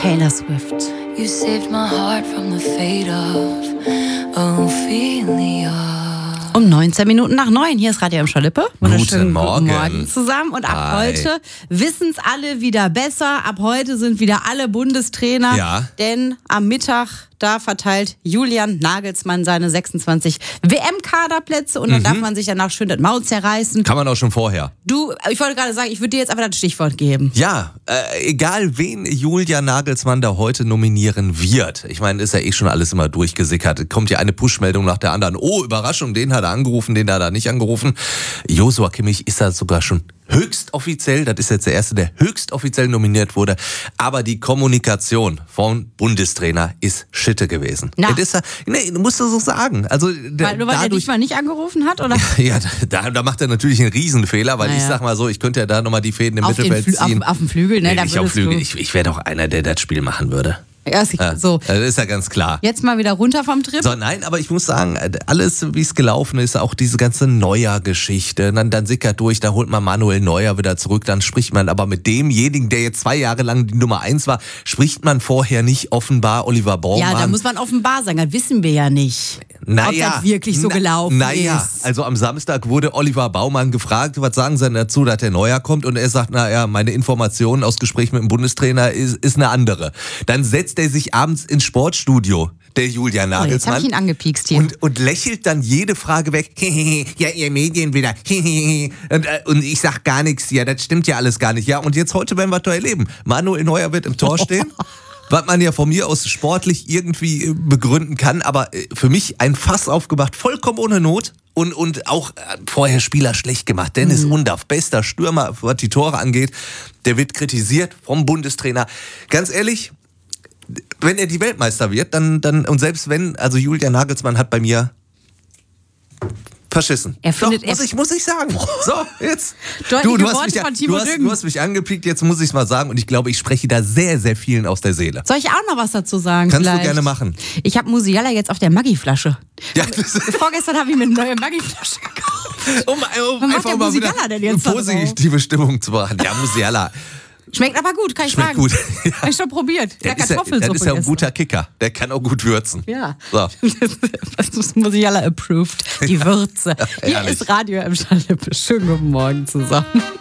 Taylor Swift. You saved my heart from the fate of Ophelia. Um 9:19. Hier ist Radio M. Schalippe. Guten Morgen. Guten Morgen zusammen. Und ab heute wissen es alle wieder besser. Ab heute sind wieder alle Bundestrainer. Ja. Denn am Mittag, da verteilt Julian Nagelsmann seine 26 WM-Kaderplätze. Und dann darf man sich danach schön das Maul zerreißen. Kann man auch schon vorher. Ich wollte gerade sagen, ich würde dir jetzt einfach das Stichwort geben. Ja, egal wen Julian Nagelsmann da heute nominieren wird. Ich meine, ist ja eh schon alles immer durchgesickert. Kommt ja eine Push-Meldung nach der anderen. Oh, Überraschung, den hat er angerufen, den hat er nicht angerufen. Joshua Kimmich ist da sogar schon höchst offiziell. Das ist jetzt der Erste, der höchst offiziell nominiert wurde. Aber die Kommunikation vom Bundestrainer ist Schitte gewesen. Na. Das ist ja, nee, musst du so sagen. Also, Weil er dich mal nicht angerufen hat, oder? Ja, da macht er natürlich einen Riesenfehler, weil ich sag mal so, ich könnte ja da nochmal die Fäden im Mittelfeld ziehen. Auf dem Flügel, ne? Nee, Da nicht auf würdest Flügel. du- Ich wäre doch einer, der das Spiel machen würde. Ja, so. Das ist ja ganz klar. Jetzt mal wieder runter vom Trip. So, nein, aber ich muss sagen, alles, wie es gelaufen ist, auch diese ganze Neuer-Geschichte, dann sickert durch, da holt man Manuel Neuer wieder zurück, dann spricht man aber mit demjenigen, der jetzt 2 Jahre lang die Nummer 1 war, spricht man vorher nicht offenbar Oliver Baumann. Ja, da muss man offenbar sagen, das wissen wir ja nicht. Ob das wirklich so gelaufen ist. Also am Samstag wurde Oliver Baumann gefragt, was sagen Sie denn dazu, dass der Neuer kommt? Und er sagt, meine Information aus Gespräch mit dem Bundestrainer ist eine andere. Dann setzt er sich abends ins Sportstudio, der Julian Jetzt habe Nagelsmann. ich ihn angepiekst hier. Und lächelt dann jede Frage weg. Ja, ihr Medien wieder. Und ich sag gar nichts. Ja, das stimmt ja alles gar nicht. Ja, und jetzt heute werden wir das erleben. Manuel Neuer wird im Tor stehen. Was man ja von mir aus sportlich irgendwie begründen kann, aber für mich ein Fass aufgemacht, vollkommen ohne Not. Und auch vorher Spieler schlecht gemacht. Dennis Undaff, bester Stürmer, was die Tore angeht, der wird kritisiert vom Bundestrainer. Ganz ehrlich, wenn er die Weltmeister wird, dann und selbst wenn, also Julian Nagelsmann hat bei mir verschissen. Muss ich sagen. So, jetzt. Deutliche Worte von Timo Düngen. Du hast mich angepiekt, jetzt muss ich es mal sagen. Und ich glaube, ich spreche da sehr, sehr vielen aus der Seele. Soll ich auch noch was dazu sagen? Kannst vielleicht? du gerne machen. Ich habe Musiala jetzt auf der Maggi-Flasche. Ja, Vorgestern habe ich mir eine neue Maggi-Flasche gekauft. um macht einfach der mal wieder Musiala denn jetzt eine da drauf? positive Stimmung zu machen. Ja, Musiala. Schmeckt aber gut, kann ich Schmeckt sagen. gut. Ja. Habe ich schon probiert. Der ist ja ein guter Kicker. Der kann auch gut würzen. Ja. So. Das ist Musiala approved. Die Würze. Hier Ehrlich. ist Radio M. Schalippe. Schönen guten Morgen zusammen.